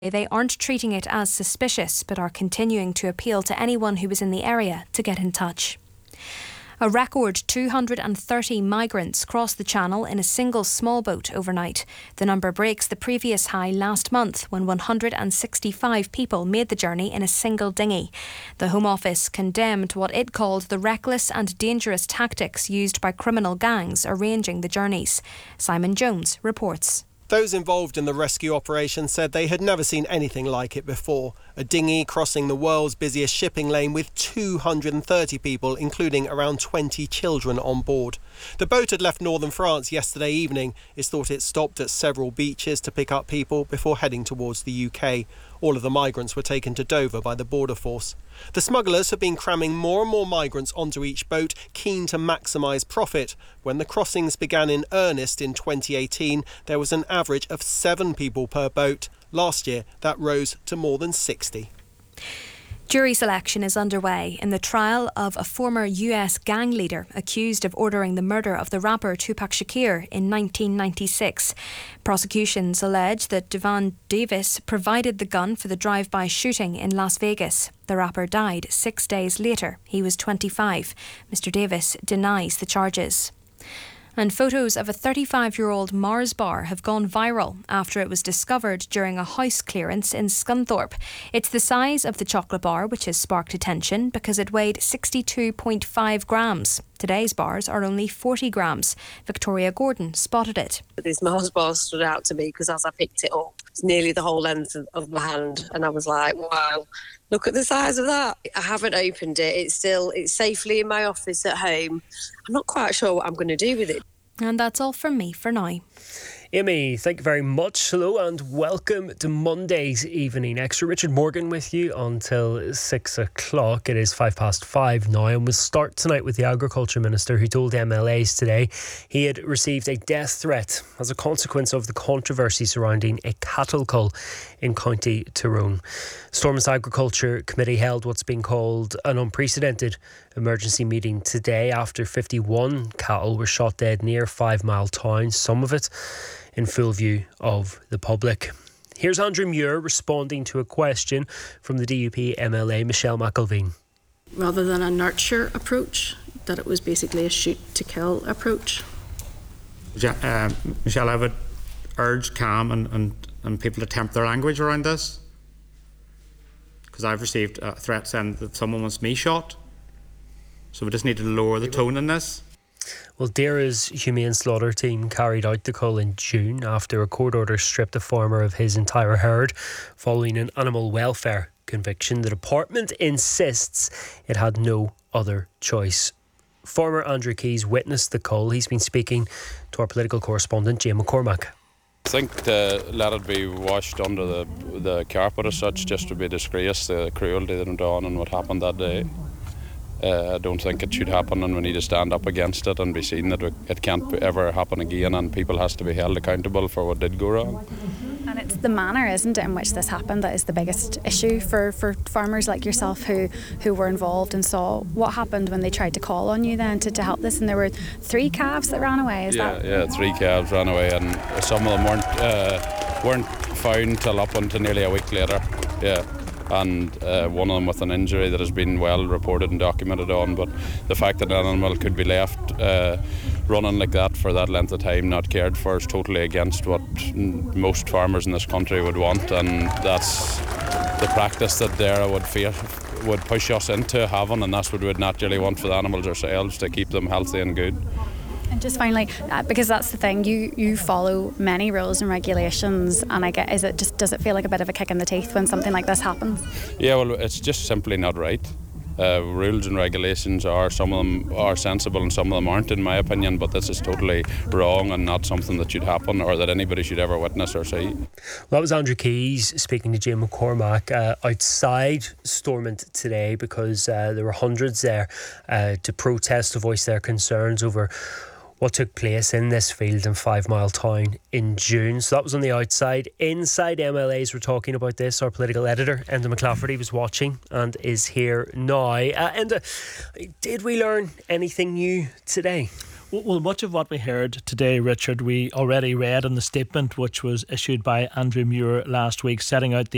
They aren't treating it as suspicious, but are continuing to appeal to anyone who was in the area to get in touch. A record 230 migrants crossed the Channel in a single small boat overnight. The number breaks the previous high last month when 165 people made the journey in a single dinghy. The Home Office condemned what it called the reckless and dangerous tactics used by criminal gangs arranging the journeys. Simon Jones reports. Those involved in the rescue operation said they had never seen anything like it before. A dinghy crossing the world's busiest shipping lane with 230 people, including around 20 children on board. The boat had left northern France yesterday evening. It's thought it stopped at several beaches to pick up people before heading towards the UK. All of the migrants were taken to Dover by the border force. The smugglers have been cramming more and more migrants onto each boat, keen to maximise profit. When the crossings began in earnest in 2018, there was an average of 7 people per boat. Last year, that rose to more than 60. Jury selection is underway in the trial of a former US gang leader accused of ordering the murder of the rapper Tupac Shakur in 1996. Prosecutions allege that Devon Davis provided the gun for the drive-by shooting in Las Vegas. The rapper died 6 days later. He was 25. Mr. Davis denies the charges. And photos of a 35-year-old Mars bar have gone viral after it was discovered during a house clearance in Scunthorpe. It's the size of the chocolate bar which has sparked attention because it weighed 62.5 grams. Today's bars are only 40 grams. Victoria Gordon spotted it. This Mars bar stood out to me because as I picked it up, it's nearly the whole length of my hand, and I was like, wow, look at the size of that. I haven't opened it. It's safely in my office at home. I'm not quite sure what I'm going to do with it. And that's all from me for now. Amy, thank you very much. Hello and welcome to Monday's Evening Extra. Richard Morgan with you until 6 o'clock. It is 5:05 now, and we'll start tonight with the Agriculture Minister, who told MLAs today he had received a death threat as a consequence of the controversy surrounding a cattle cull in County Tyrone. Stormont's Agriculture Committee held what's been called an unprecedented emergency meeting today after 51 cattle were shot dead near 5 Mile Town, some of it in full view of the public. Here's Andrew Muir responding to a question from the DUP MLA Michelle McIlveen. Rather than a nurture approach, that it was basically a shoot to kill approach. Michelle, I would urge calm and people to temper their language around this, because I've received a threat saying that someone wants me shot, so we just need to lower the tone in this. Well, Dara's Humane Slaughter team carried out the cull in June after a court order stripped a farmer of his entire herd following an animal welfare conviction. The department insists it had no other choice. Farmer Andrew Keys witnessed the cull. He's been speaking to our political correspondent, Jane McCormack. I think to let it be washed under the carpet as such just would be a disgrace, the cruelty that went on and what happened that day. I don't think it should happen, and we need to stand up against it and be seen that it can't ever happen again, and people has to be held accountable for what did go wrong. And it's the manner, isn't it, in which this happened that is the biggest issue for farmers like yourself who were involved and saw what happened when they tried to call on you then to help this, and there were 3 calves that ran away, Yeah, 3 calves ran away, and some of them weren't found till up until nearly a week later. Yeah. And one of them with an injury that has been well reported and documented on. But the fact that an animal could be left running like that for that length of time, not cared for, is totally against what most farmers in this country would want, and that's the practice that Dara would push us into having, and that's what we'd naturally want for the animals ourselves, to keep them healthy and good. And just finally, because that's the thing, you follow many rules and regulations, and does it feel like a bit of a kick in the teeth when something like this happens? Yeah, well, it's just simply not right. Rules and regulations some of them are sensible and some of them aren't, in my opinion, but this is totally wrong and not something that should happen or that anybody should ever witness or see. Well, that was Andrew Keys speaking to Jane McCormack outside Stormont today, because there were hundreds there to protest, to voice their concerns over what took place in this field in 5 Mile Town in June. So that was on the outside. Inside, MLAs were talking about this. Our political editor, Enda McClafferty, was watching and is here now. Enda, did we learn anything new today? Well, much of what we heard today, Richard, we already read in the statement which was issued by Andrew Muir last week, setting out the